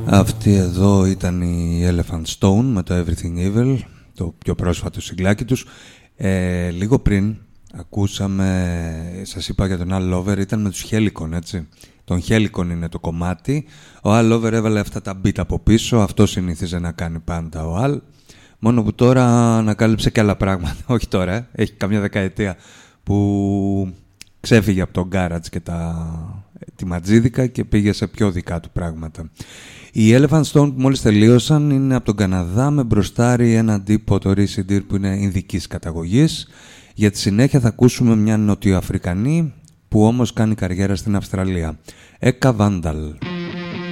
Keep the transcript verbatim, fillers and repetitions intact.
Αυτή εδώ ήταν η Elephant Stone με το Everything Evil, το πιο πρόσφατο συγκλάκι τους. Ε, λίγο πριν ακούσαμε, σας είπα για τον Al Lover, ήταν με τους Helicon, έτσι. Τον Helicon είναι το κομμάτι. Ο Al Lover έβαλε αυτά τα beat από πίσω, αυτό συνήθιζε να κάνει πάντα ο Al. Μόνο που τώρα ανακάλυψε και άλλα πράγματα. Όχι τώρα, ε. Έχει καμιά δεκαετία που ξέφυγε από τον garage και τα... τη ματζίδικα και πήγε σε πιο δικά του πράγματα. Οι Elephant Stone που μόλις τελείωσαν είναι από τον Καναδά με μπροστάρι ένα τύπο το Risidir που είναι ινδικής καταγωγής. Για τη συνέχεια θα ακούσουμε μια Νοτιοαφρικανή που όμως κάνει καριέρα στην Αυστραλία. Eka Vandal.